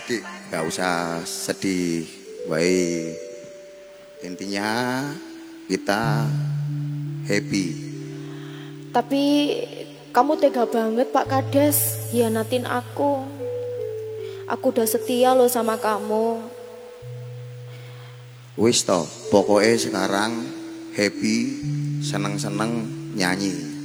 Dik, gak usah sedih. Baik. Intinya kita happy. Tapi kamu tega banget Pak Kades, hianatin aku. Aku udah setia loh sama kamu. Wis toh, pokoknya sekarang happy, seneng-seneng nyanyi.